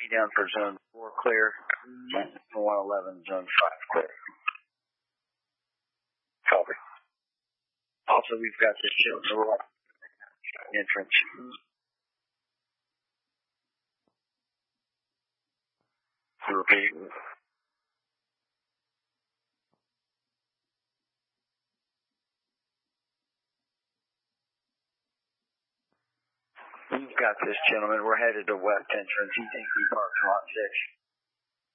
Be down for zone 4 clear. 111, zone 5 clear. Copy. Also, we've got this ship on the right entrance. Repeat. We've got this gentleman. We're headed to west entrance. He thinks we parked lot 6.